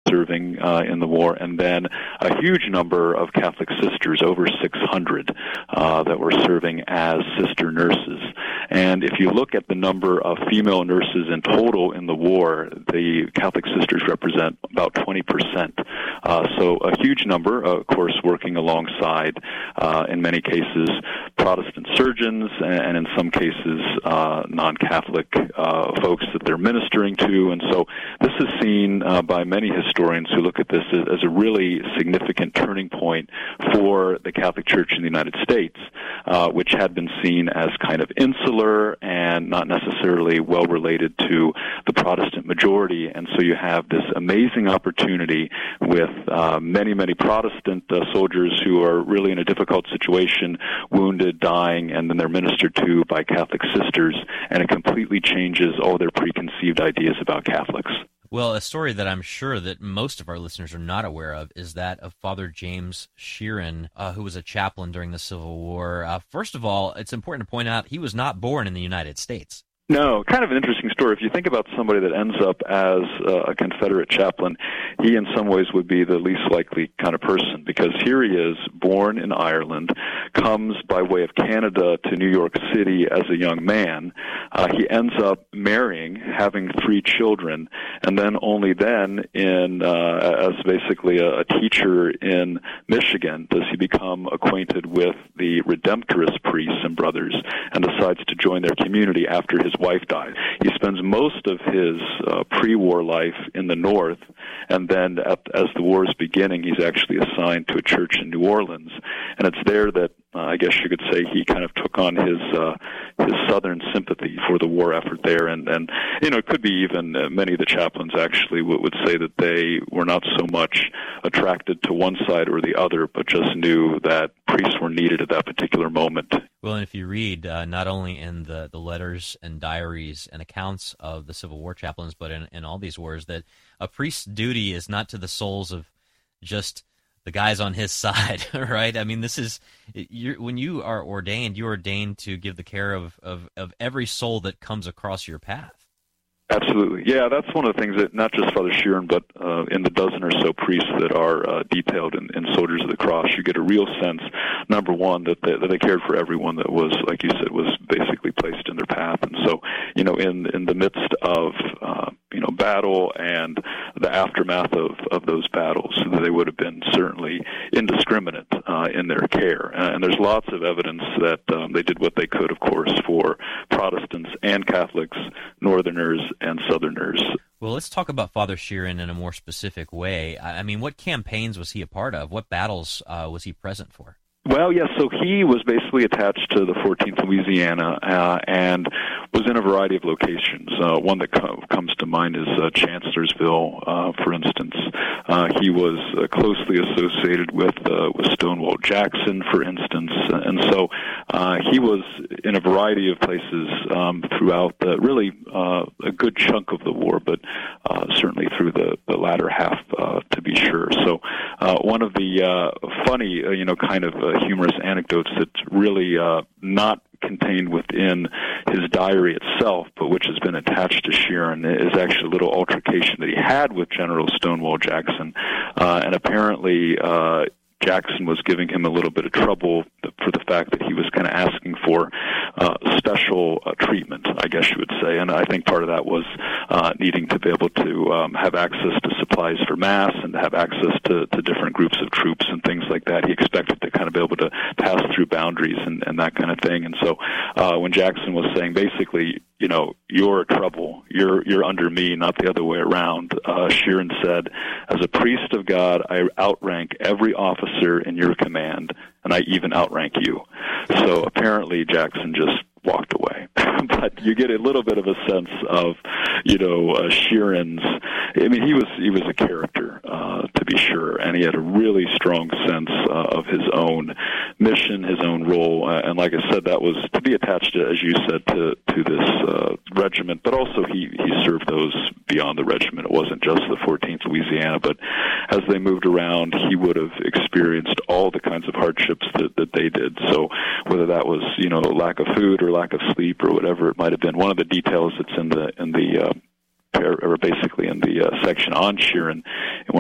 serving in the war, and then a huge number of Catholic sisters, over 600, that were serving as sister nurses. And if you look at the number of female nurses in total in the war, the Catholic sisters represent about 20%. So a huge number, of course, working alongside, in many cases, Protestant surgeons, and in some cases, non-Catholic folks that they're ministering to. And so this is seen by many historians who look at this as a really significant turning point for the Catholic Church in the United States, which had been seen as kind of insular and not necessarily well related to the Protestant majority. And so you have this amazing opportunity with many, many Protestant soldiers who are really in a difficult situation, wounded, dying, and then they're ministered to by Catholic sisters, and it completely changes all their preconceived ideas about Catholics. Well, a story that I'm sure that most of our listeners are not aware of is that of Father James Sheeran, who was a chaplain during the Civil War. First of all, it's important to point out he was not born in the United States. No, kind of an interesting story. If you think about somebody that ends up as a Confederate chaplain, he in some ways would be the least likely kind of person, because here he is, born in Ireland, comes by way of Canada to New York City as a young man. He ends up marrying, having 3 children, and then only then, as basically a teacher in Michigan, does he become acquainted with the Redemptorist priests and brothers and decides to join their community after his wife died. He spends most of his pre-war life in the North, and then as the war is beginning, he's actually assigned to a church in New Orleans. And it's there that I guess you could say he kind of took on his Southern sympathy for the war effort there. And it could be even many of the chaplains actually would say that they were not so much attracted to one side or the other, but just knew that priests were needed at that particular moment. Well, and if you read not only in the letters and diaries and accounts of the Civil War chaplains, but in all these wars, that a priest's duty is not to the souls of just the guys on his side, right? I mean, when you are ordained, you're ordained to give the care of every soul that comes across your path. Absolutely. Yeah, that's one of the things that not just Father Sheeran, but in the dozen or so priests that are detailed in Soldiers of the Cross, you get a real sense, number one, that they cared for everyone that was, like you said, was basically placed in their path. And so, in the midst of, battle and the aftermath of those battles, they would have been certainly indiscriminate in their care. And there's lots of evidence that they did what they could, of course, for Protestants and Catholics, Northerners and Southerners. Well, let's talk about Father Sheeran in a more specific way. I mean, what campaigns was he a part of? What battles was he present for? Well, yes, so he was basically attached to the 14th Louisiana and was in a variety of locations. One that comes to mind is Chancellorsville, for instance. He was closely associated with Stonewall Jackson, for instance, and so he was in a variety of places throughout really a good chunk of the war, but certainly through the latter half, to be sure. So one of the funny, kind of humorous anecdotes that's really not contained within his diary itself, but which has been attached to Sheeran, is actually a little altercation that he had with General Stonewall Jackson. And apparently Jackson was giving him a little bit of trouble for the fact that he was kind of asking for special treatment, I guess you would say. And I think part of that was needing to be able to have access to supplies for Mass and to have access to different groups of troops and things like that. He expected to kind of be able to pass through boundaries and that kind of thing. And so when Jackson was saying basically, you're trouble, you're under me, not the other way around, Sheeran said, as a priest of God, I outrank every officer in your command, and I even outrank you. So apparently Jackson just walked away. But you get a little bit of a sense of, Sheeran's, he was a character, to be sure, and he had a really strong sense of his own mission, his own role, and like I said, that was to be attached, as you said, to this regiment, but also he served those beyond the regiment. It wasn't just the 14th Louisiana, but as they moved around, he would have experienced all the kinds of hardships that they did. So whether that was, lack of food or lack of sleep or whatever it might have been, one of the details that's in the basically in the section on Sheeran,